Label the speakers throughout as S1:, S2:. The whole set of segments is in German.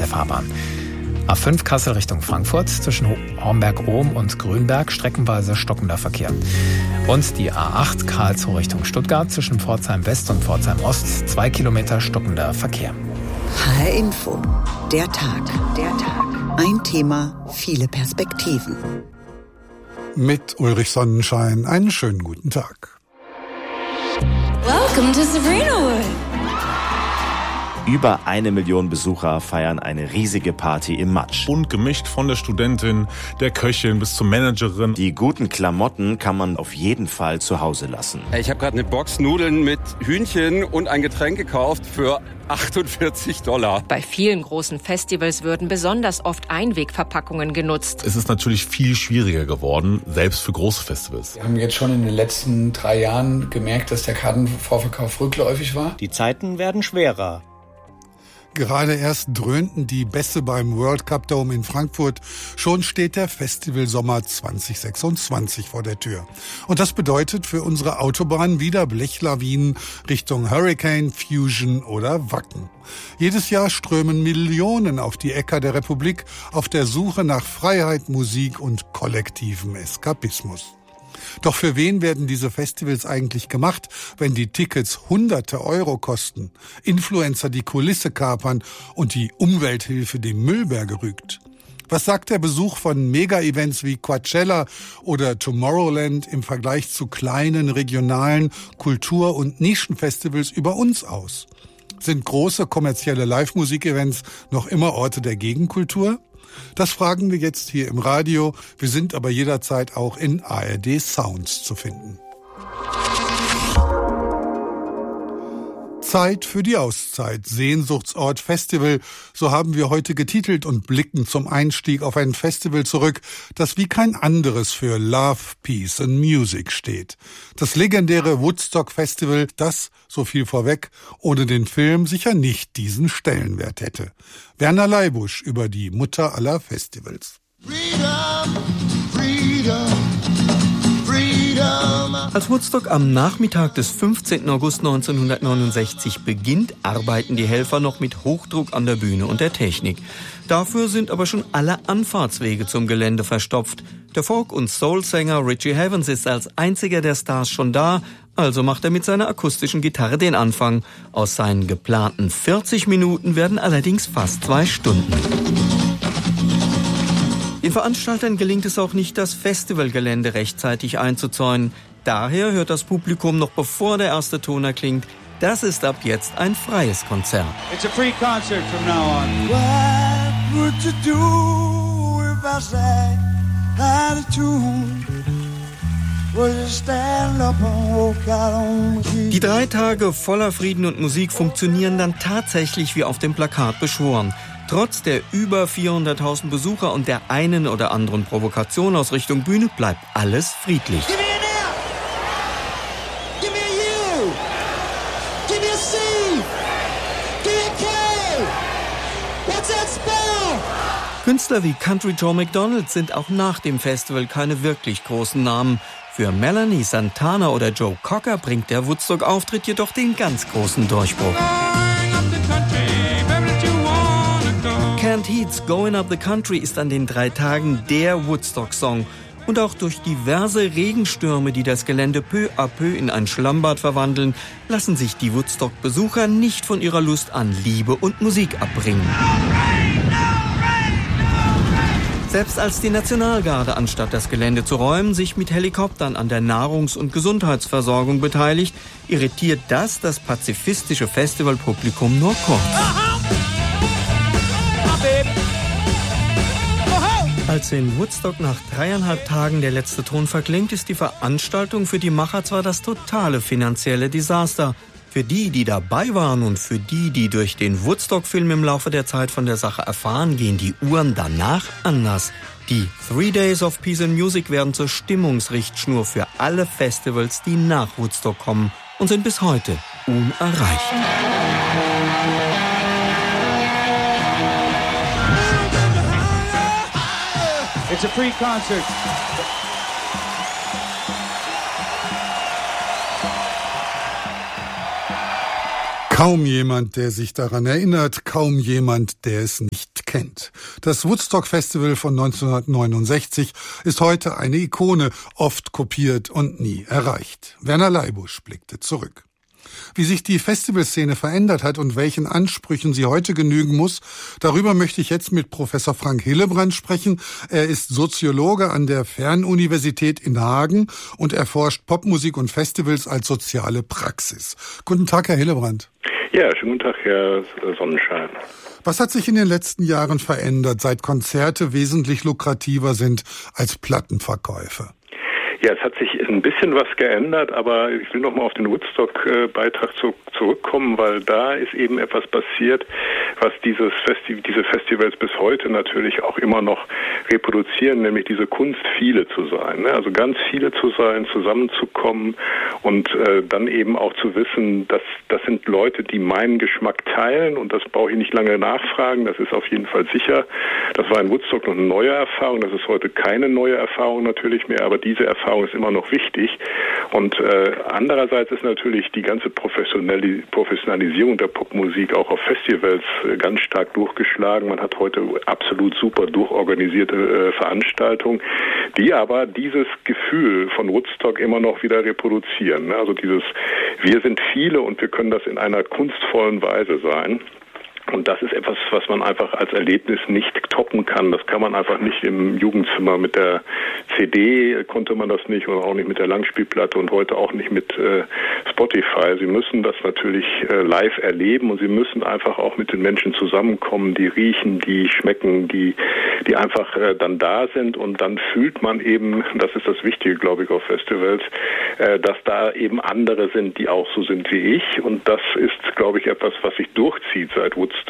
S1: der Fahrbahn. A5 Kassel Richtung Frankfurt zwischen Homberg-Ohm und Grünberg streckenweise stockender Verkehr. Und die A8 Karlsruhe Richtung Stuttgart zwischen Pforzheim West und Pforzheim Ost 2 Kilometer stockender Verkehr.
S2: HR Info. Der Tag. Ein Thema, viele Perspektiven.
S3: Mit Ulrich Sonnenschein einen schönen guten Tag.
S4: Welcome to Sabrinawood.
S5: Über 1 Million Besucher feiern eine riesige Party im Matsch.
S6: Bunt gemischt von der Studentin, der Köchin bis zur Managerin.
S5: Die guten Klamotten kann man auf jeden Fall zu Hause lassen.
S7: Ich habe gerade eine Box Nudeln mit Hühnchen und ein Getränk gekauft für $48.
S8: Bei vielen großen Festivals würden besonders oft Einwegverpackungen genutzt.
S6: Es ist natürlich viel schwieriger geworden, selbst für große Festivals.
S9: Wir haben jetzt schon in den letzten 3 Jahren gemerkt, dass der Kartenvorverkauf rückläufig war.
S10: Die Zeiten werden schwerer.
S3: Gerade erst dröhnten die Bässe beim World Cup Dome in Frankfurt. Schon steht der Festivalsommer 2026 vor der Tür. Und das bedeutet für unsere Autobahn wieder Blechlawinen Richtung Hurricane, Fusion oder Wacken. Jedes Jahr strömen Millionen auf die Äcker der Republik auf der Suche nach Freiheit, Musik und kollektivem Eskapismus. Doch für wen werden diese Festivals eigentlich gemacht, wenn die Tickets Hunderte Euro kosten, Influencer die Kulisse kapern und die Umwelthilfe dem Müllberge rügt? Was sagt der Besuch von Mega-Events wie Coachella oder Tomorrowland im Vergleich zu kleinen regionalen Kultur- und Nischenfestivals über uns aus? Sind große kommerzielle Live-Musik-Events noch immer Orte der Gegenkultur? Das fragen wir jetzt hier im Radio. Wir sind aber jederzeit auch in ARD Sounds zu finden. Zeit für die Auszeit. Sehnsuchtsort Festival. So haben wir heute getitelt und blicken zum Einstieg auf ein Festival zurück, das wie kein anderes für Love, Peace and Music steht. Das legendäre Woodstock Festival, das, so viel vorweg, ohne den Film sicher nicht diesen Stellenwert hätte. Werner Leibusch über die Mutter aller Festivals.
S11: Freedom, freedom.
S10: Als Woodstock am Nachmittag des 15. August 1969 beginnt, arbeiten die Helfer noch mit Hochdruck an der Bühne und der Technik. Dafür sind aber schon alle Anfahrtswege zum Gelände verstopft. Der Folk- und Soul-Sänger Richie Havens ist als einziger der Stars schon da, also macht er mit seiner akustischen Gitarre den Anfang. Aus seinen geplanten 40 Minuten werden allerdings fast 2 Stunden. Den Veranstaltern gelingt es auch nicht, das Festivalgelände rechtzeitig einzuzäunen. Daher hört das Publikum noch bevor der erste Ton erklingt, das ist ab jetzt ein freies Konzert.
S11: It's a free concert from now on. What would you do if I sang out of tune? Would you stand up and walk out on the
S10: Die 3 Tage voller Frieden und Musik funktionieren dann tatsächlich wie auf dem Plakat beschworen. Trotz der über 400.000 Besucher und der einen oder anderen Provokation aus Richtung Bühne bleibt alles friedlich.
S11: Give me an F. Give me a U. Give me a C. Give me a K. What's that spell?
S10: Künstler wie Country Joe McDonald sind auch nach dem Festival keine wirklich großen Namen. Für Melanie Santana oder Joe Cocker bringt der Woodstock-Auftritt jedoch den ganz großen Durchbruch. Canned Heat's Going Up the Country ist an den 3 Tagen der Woodstock-Song. Und auch durch diverse Regenstürme, die das Gelände peu à peu in ein Schlammbad verwandeln, lassen sich die Woodstock-Besucher nicht von ihrer Lust an Liebe und Musik abbringen. Selbst als die Nationalgarde, anstatt das Gelände zu räumen, sich mit Helikoptern an der Nahrungs- und Gesundheitsversorgung beteiligt, irritiert das pazifistische Festivalpublikum nur kurz. Als in Woodstock nach 3,5 Tagen der letzte Ton verklingt, ist die Veranstaltung für die Macher zwar das totale finanzielle Desaster. Für die, die dabei waren und für die, die durch den Woodstock-Film im Laufe der Zeit von der Sache erfahren, gehen die Uhren danach anders. Die 3 Days of Peace and Music werden zur Stimmungsrichtschnur für alle Festivals, die nach Woodstock kommen und sind bis heute unerreicht.
S11: It's a free concert.
S3: Kaum jemand, der sich daran erinnert, kaum jemand, der es nicht kennt. Das Woodstock Festival von 1969 ist heute eine Ikone, oft kopiert und nie erreicht. Werner Leibusch blickte zurück. Wie sich die Festivalszene verändert hat und welchen Ansprüchen sie heute genügen muss, darüber möchte ich jetzt mit Professor Frank Hillebrand sprechen. Er ist Soziologe an der Fernuniversität in Hagen und erforscht Popmusik und Festivals als soziale Praxis. Guten Tag, Herr Hillebrand.
S4: Ja, schönen guten Tag, Herr Sonnenschein.
S3: Was hat sich in den letzten Jahren verändert, seit Konzerte wesentlich lukrativer sind als Plattenverkäufe?
S4: Ja, es hat sich ein bisschen was geändert, aber ich will nochmal auf den Woodstock-Beitrag zurückkommen, weil da ist eben etwas passiert, was diese Festivals bis heute natürlich auch immer noch reproduzieren, nämlich diese Kunst, viele zu sein. Also ganz viele zu sein, zusammenzukommen und dann eben auch zu wissen, dass das sind Leute, die meinen Geschmack teilen und das brauche ich nicht lange nachfragen, das ist auf jeden Fall sicher. Das war in Woodstock noch eine neue Erfahrung, das ist heute keine neue Erfahrung natürlich mehr, aber diese Erfahrung ist immer noch wichtig. Und andererseits ist natürlich die ganze Professionalisierung der Popmusik auch auf Festivals ganz stark durchgeschlagen. Man hat heute absolut super durchorganisierte Veranstaltungen, die aber dieses Gefühl von Woodstock immer noch wieder reproduzieren. Also dieses, wir sind viele und wir können das in einer kunstvollen Weise sein. Und das ist etwas, was man einfach als Erlebnis nicht toppen kann. Das kann man einfach nicht im Jugendzimmer mit der CD, konnte man das nicht und auch nicht mit der Langspielplatte und heute auch nicht mit Spotify. Sie müssen das natürlich live erleben und sie müssen einfach auch mit den Menschen zusammenkommen, die riechen, die schmecken, die einfach dann da sind und dann fühlt man eben, das ist das Wichtige, glaube ich, auf Festivals, dass da eben andere sind, die auch so sind wie ich und das ist, glaube ich, etwas, was sich durchzieht seit Woodstock.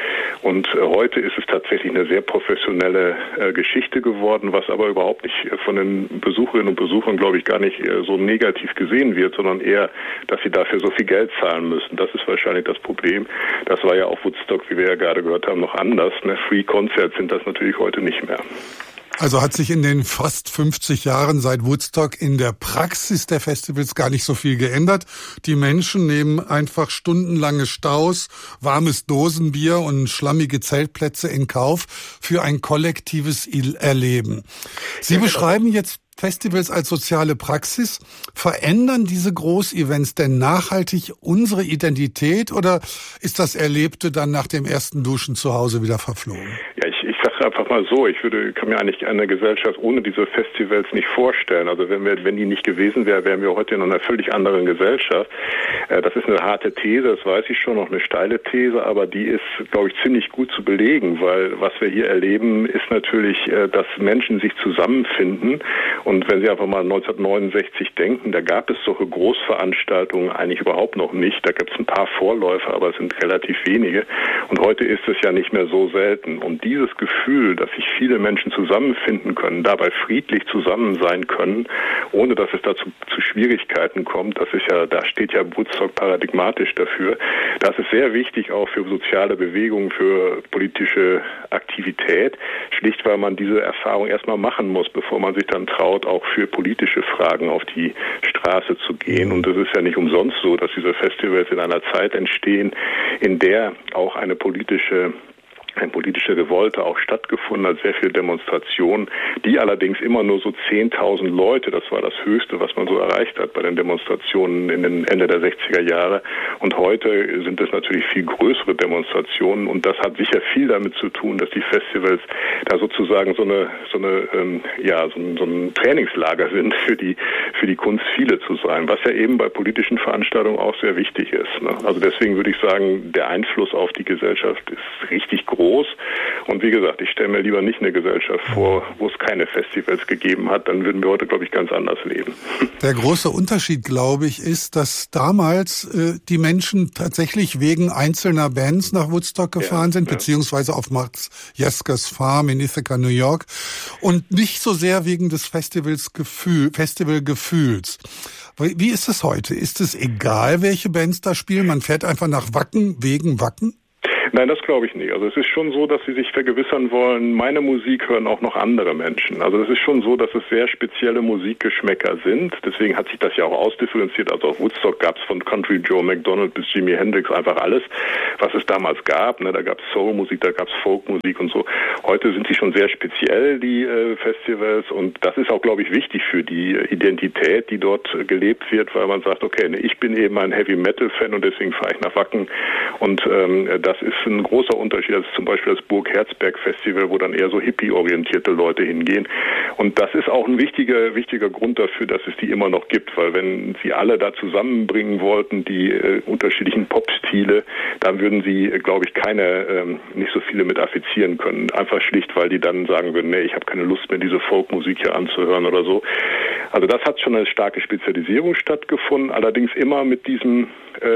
S4: Und heute ist es tatsächlich eine sehr professionelle Geschichte geworden, was aber überhaupt nicht von den Besucherinnen und Besuchern, glaube ich, gar nicht so negativ gesehen wird, sondern eher, dass sie dafür so viel Geld zahlen müssen. Das ist wahrscheinlich das Problem. Das war ja auf Woodstock, wie wir ja gerade gehört haben, noch anders. Free Concerts sind das natürlich heute nicht mehr.
S3: Also hat sich in den fast 50 Jahren seit Woodstock in der Praxis der Festivals gar nicht so viel geändert. Die Menschen nehmen einfach stundenlange Staus, warmes Dosenbier und schlammige Zeltplätze in Kauf für ein kollektives Erleben. Sie beschreiben jetzt Festivals als soziale Praxis. Verändern diese Großevents denn nachhaltig unsere Identität oder ist das Erlebte dann nach dem ersten Duschen zu Hause wieder verflogen?
S4: Ja, ich sage einfach mal so, kann mir eigentlich eine Gesellschaft ohne diese Festivals nicht vorstellen. Also wenn die nicht gewesen wäre, wären wir heute in einer völlig anderen Gesellschaft. Das ist eine harte These, das weiß ich schon, noch eine steile These, aber die ist, glaube ich, ziemlich gut zu belegen, weil was wir hier erleben, ist natürlich, dass Menschen sich zusammenfinden. Und wenn Sie einfach mal 1969 denken, da gab es solche Großveranstaltungen eigentlich überhaupt noch nicht. Da gibt es ein paar Vorläufer, aber es sind relativ wenige. Und heute ist es ja nicht mehr so selten. Und dieses Gefühl, dass sich viele Menschen zusammenfinden können, dabei friedlich zusammen sein können, ohne dass es dazu zu Schwierigkeiten kommt, das ist ja, da steht ja Woodstock paradigmatisch dafür. Das ist sehr wichtig auch für soziale Bewegungen, für politische Aktivität, schlicht weil man diese Erfahrung erstmal machen muss, bevor man sich dann traut, auch für politische Fragen auf die Straße zu gehen. Und es ist ja nicht umsonst so, dass diese Festivals in einer Zeit entstehen, in der auch eine politische Revolte auch stattgefunden hat, sehr viele Demonstrationen, die allerdings immer nur so 10.000 Leute, das war das Höchste, was man so erreicht hat bei den Demonstrationen in den Ende der 60er Jahre. Und heute sind es natürlich viel größere Demonstrationen und das hat sicher viel damit zu tun, dass die Festivals da sozusagen so ein Trainingslager sind für die Kunst, viele zu sein, was ja eben bei politischen Veranstaltungen auch sehr wichtig ist. Also deswegen würde ich sagen, der Einfluss auf die Gesellschaft ist richtig groß. Und wie gesagt, ich stelle mir lieber nicht eine Gesellschaft vor, wo es keine Festivals gegeben hat. Dann würden wir heute, glaube ich, ganz anders leben.
S3: Der große Unterschied, glaube ich, ist, dass damals die Menschen tatsächlich wegen einzelner Bands nach Woodstock gefahren sind, beziehungsweise auf Max Jaskers Farm in Ithaca, New York, und nicht so sehr wegen des Festivalgefühls. Wie ist es heute? Ist es egal, welche Bands da spielen? Man fährt einfach nach Wacken wegen Wacken?
S4: Nein, das glaube ich nicht. Also es ist schon so, dass sie sich vergewissern wollen, meine Musik hören auch noch andere Menschen. Also es ist schon so, dass es sehr spezielle Musikgeschmäcker sind. Deswegen hat sich das ja auch ausdifferenziert. Also auf Woodstock gab es von Country Joe McDonald bis Jimi Hendrix einfach alles, was es damals gab. Da gab es Soulmusik, da gab es Folkmusik und so. Heute sind sie schon sehr speziell, die Festivals. Und das ist auch, glaube ich, wichtig für die Identität, die dort gelebt wird, weil man sagt, okay, ich bin eben ein Heavy-Metal-Fan und deswegen fahre ich nach Wacken. Und das ist ein großer Unterschied. Das ist zum Beispiel das Burg Herzberg Festival, wo dann eher so hippie-orientierte Leute hingehen. Und das ist auch ein wichtiger Grund dafür, dass es die immer noch gibt, weil wenn sie alle da zusammenbringen wollten, die unterschiedlichen Pop-Stile, dann würden sie, glaube ich, nicht so viele mit affizieren können. Einfach schlicht, weil die dann sagen würden, nee, ich habe keine Lust mehr, diese Folkmusik hier anzuhören oder so. Also das hat schon eine starke Spezialisierung stattgefunden, allerdings immer mit diesem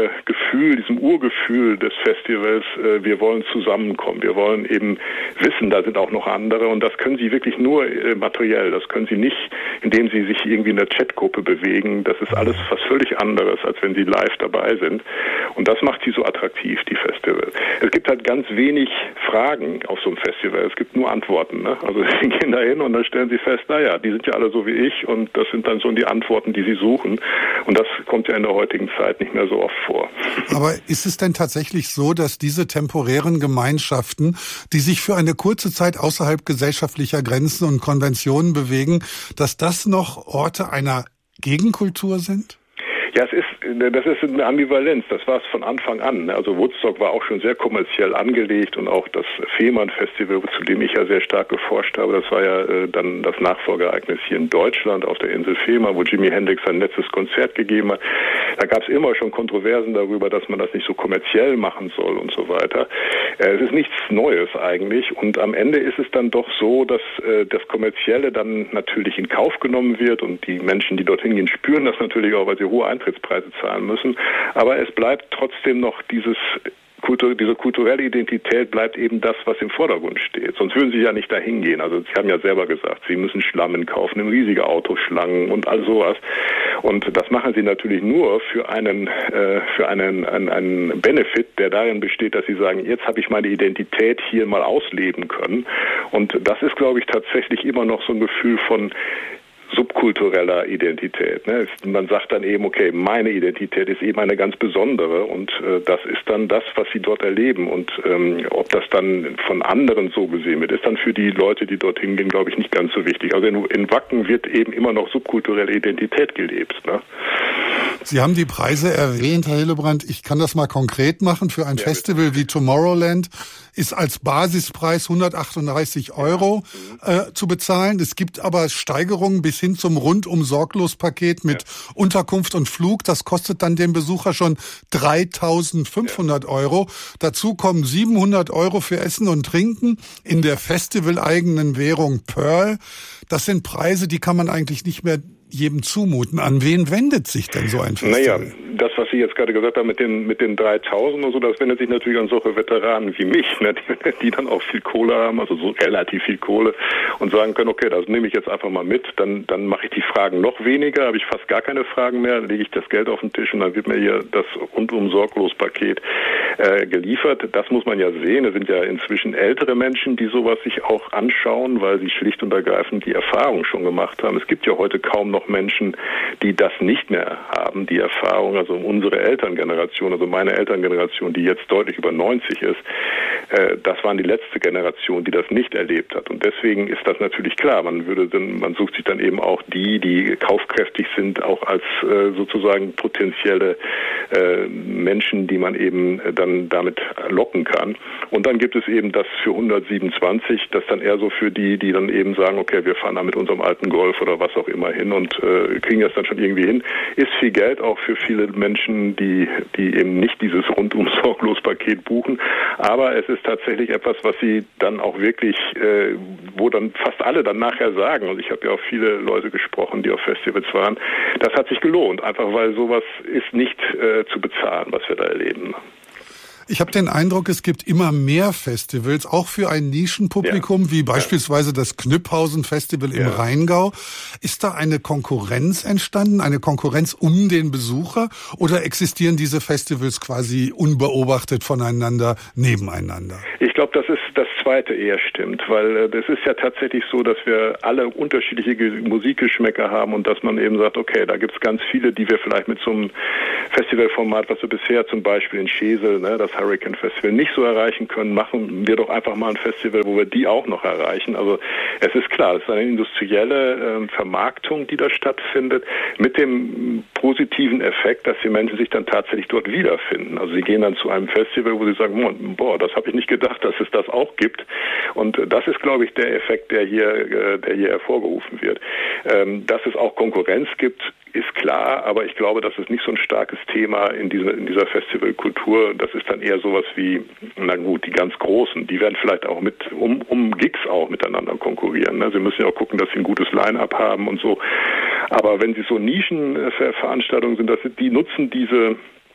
S4: diesem Urgefühl des Festivals, wir wollen zusammenkommen, wir wollen eben wissen, da sind auch noch andere und das können sie wirklich nur materiell, das können sie nicht, indem sie sich irgendwie in der Chatgruppe bewegen, das ist alles was völlig anderes, als wenn sie live dabei sind und das macht sie so attraktiv, die Festivals. Es gibt halt ganz wenig Fragen auf so einem Festival, es gibt nur Antworten, ne? Also sie gehen da hin und dann stellen sie fest, naja, die sind ja alle so wie ich und das sind dann schon die Antworten, die sie suchen und das kommt ja in der heutigen Zeit nicht mehr so oft vor.
S3: Aber ist es denn tatsächlich so, dass diese temporären Gemeinschaften, die sich für eine kurze Zeit außerhalb gesellschaftlicher Grenzen und Konventionen bewegen, dass das noch Orte einer Gegenkultur sind?
S4: Ja, das ist eine Ambivalenz. Das war es von Anfang an. Also Woodstock war auch schon sehr kommerziell angelegt und auch das Fehmarn-Festival, zu dem ich ja sehr stark geforscht habe, das war ja dann das Nachfolgeereignis hier in Deutschland auf der Insel Fehmarn, wo Jimi Hendrix ein letztes Konzert gegeben hat. Da gab es immer schon Kontroversen darüber, dass man das nicht so kommerziell machen soll und so weiter. Es ist nichts Neues eigentlich und am Ende ist es dann doch so, dass das Kommerzielle dann natürlich in Kauf genommen wird und die Menschen, die dorthin gehen, spüren das natürlich auch, weil sie hohe Eintrittspreise zahlen müssen. Aber es bleibt trotzdem noch diese kulturelle Identität bleibt eben das, was im Vordergrund steht. Sonst würden sie ja nicht dahin gehen. Also Sie haben ja selber gesagt, Sie müssen Schlammen kaufen, riesige Autoschlangen und all sowas. Und das machen Sie natürlich nur für einen Benefit, der darin besteht, dass Sie sagen, jetzt habe ich meine Identität hier mal ausleben können. Und das ist, glaube ich, tatsächlich immer noch so ein Gefühl von subkultureller Identität. Ne? Man sagt dann eben, okay, meine Identität ist eben eine ganz besondere und das ist dann das, was sie dort erleben und ob das dann von anderen so gesehen wird, ist dann für die Leute, die dorthin gehen, glaube ich, nicht ganz so wichtig. Also in Wacken wird eben immer noch subkulturelle Identität gelebt. Ne?
S3: Sie haben die Preise erwähnt, Herr Hillebrand. Ich kann das mal konkret machen. Für ein Festival wie Tomorrowland ist als Basispreis 138 € zu bezahlen. Es gibt aber Steigerungen bis hin zum Rundum-Sorglos-Paket mit Unterkunft und Flug. Das kostet dann den Besucher schon 3.500 €. Dazu kommen 700 € für Essen und Trinken in der festival-eigenen Währung Pearl. Das sind Preise, die kann man eigentlich nicht mehr jedem zumuten. An wen wendet sich denn so ein Festival?
S4: Naja, das, was Sie jetzt gerade gesagt haben mit den 3.000 und so, das wendet sich natürlich an solche Veteranen wie mich, ne, die dann auch viel Kohle haben, also so relativ viel Kohle und sagen können, okay, das nehme ich jetzt einfach mal mit, dann mache ich die Fragen noch weniger, habe ich fast gar keine Fragen mehr, lege ich das Geld auf den Tisch und dann wird mir hier das Rundum-Sorglos-Paket geliefert. Das muss man ja sehen. Es sind ja inzwischen ältere Menschen, die sowas sich auch anschauen, weil sie schlicht und ergreifend die Erfahrung schon gemacht haben. Es gibt ja heute kaum noch Menschen, die das nicht mehr haben, die Erfahrung, also unsere Elterngeneration, also meine Elterngeneration, die jetzt deutlich über 90 ist, das waren die letzte Generation, die das nicht erlebt hat. Und deswegen ist das natürlich klar. Man sucht sich dann eben auch die kaufkräftig sind, auch als sozusagen potenzielle Menschen, die man eben dann damit locken kann. Und dann gibt es eben das für 127, das dann eher so für die dann eben sagen, okay, wir fahren da mit unserem alten Golf oder was auch immer hin und kriegen das dann schon irgendwie hin. Ist viel Geld auch für viele Menschen, die eben nicht dieses Rundum-Sorglos-Paket buchen. Aber es ist tatsächlich etwas, was sie dann auch wirklich, wo dann fast alle dann nachher sagen, und ich habe ja auch viele Leute gesprochen, die auf Festivals waren, das hat sich gelohnt, einfach weil sowas ist nicht zu bezahlen, was wir da erleben.
S3: Ich habe den Eindruck, es gibt immer mehr Festivals, auch für ein Nischenpublikum, wie beispielsweise das Knüpphausen Festival im Rheingau. Ist da eine Konkurrenz entstanden, eine Konkurrenz um den Besucher, oder existieren diese Festivals quasi unbeobachtet voneinander, nebeneinander?
S4: Ich glaube, dass es das Zweite eher stimmt, weil das ist ja tatsächlich so, dass wir alle unterschiedliche Musikgeschmäcker haben und dass man eben sagt, okay, da gibt es ganz viele, die wir vielleicht mit so einem Festivalformat, was wir bisher zum Beispiel in Schesel, das Hurricane Festival, nicht so erreichen können, machen wir doch einfach mal ein Festival, wo wir die auch noch erreichen. Also es ist klar, es ist eine industrielle Vermarktung, die da stattfindet, mit dem positiven Effekt, dass die Menschen sich dann tatsächlich dort wiederfinden. Also sie gehen dann zu einem Festival, wo sie sagen, boah, das habe ich nicht gedacht, dass es das auch gibt. Und das ist, glaube ich, der Effekt, der hier hervorgerufen wird. Dass es auch Konkurrenz gibt, ist klar, aber ich glaube, das ist nicht so ein starkes Thema in dieser Festivalkultur. Das ist dann eher sowas wie, na gut, die ganz Großen, die werden vielleicht auch um Gigs auch miteinander konkurrieren. Sie müssen ja auch gucken, dass sie ein gutes Line-Up haben und so. Aber wenn sie so Nischenveranstaltungen sind, die nutzen diese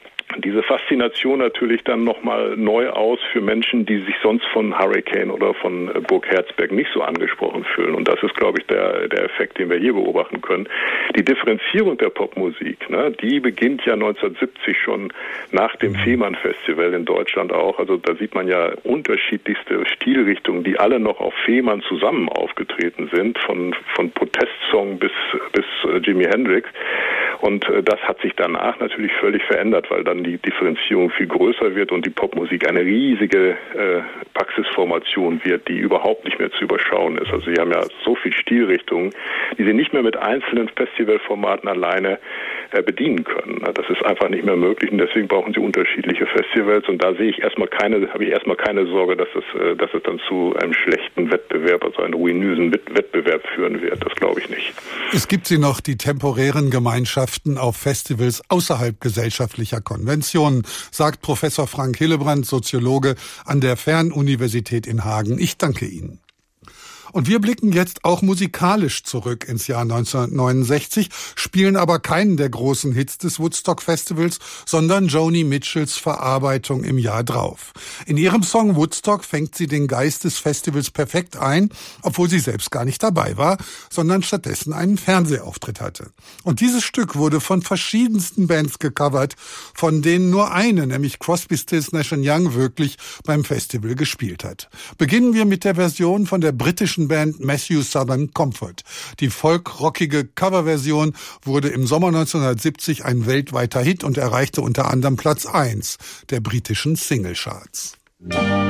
S4: Faszination natürlich dann nochmal neu aus für Menschen, die sich sonst von Hurricane oder von Burg Herzberg nicht so angesprochen fühlen. Und das ist, glaube ich, der Effekt, den wir hier beobachten können. Die Differenzierung der Popmusik, die beginnt ja 1970 schon nach dem Fehmarn-Festival in Deutschland auch. Also da sieht man ja unterschiedlichste Stilrichtungen, die alle noch auf Fehmarn zusammen aufgetreten sind, von Protestsong bis Jimi Hendrix. Und das hat sich danach natürlich völlig verändert, weil dann die Differenzierung viel größer wird und die Popmusik eine riesige Praxisformation wird, die überhaupt nicht mehr zu überschauen ist. Also sie haben ja so viel Stilrichtungen, die sie nicht mehr mit einzelnen Festivalformaten alleine bedienen können. Das ist einfach nicht mehr möglich und deswegen brauchen sie unterschiedliche Festivals und da habe ich erstmal keine Sorge, dass es dann zu einem schlechten Wettbewerb, also einem ruinösen Wettbewerb führen wird. Das glaube ich nicht.
S3: Es gibt sie noch, die temporären Gemeinschaften auf Festivals außerhalb gesellschaftlicher Konventionen, sagt Professor Frank Hillebrand, Soziologe an der Fernuniversität in Hagen. Ich danke Ihnen. Und wir blicken jetzt auch musikalisch zurück ins Jahr 1969, spielen aber keinen der großen Hits des Woodstock Festivals, sondern Joni Mitchells Verarbeitung im Jahr drauf. In ihrem Song Woodstock fängt sie den Geist des Festivals perfekt ein, obwohl sie selbst gar nicht dabei war, sondern stattdessen einen Fernsehauftritt hatte. Und dieses Stück wurde von verschiedensten Bands gecovert, von denen nur eine, nämlich Crosby, Stills, Nash & Young, wirklich beim Festival gespielt hat. Beginnen wir mit der Version von der britischen Band Matthew Southern Comfort. Die folk-rockige Coverversion wurde im Sommer 1970 ein weltweiter Hit und erreichte unter anderem Platz 1 der britischen Singlecharts.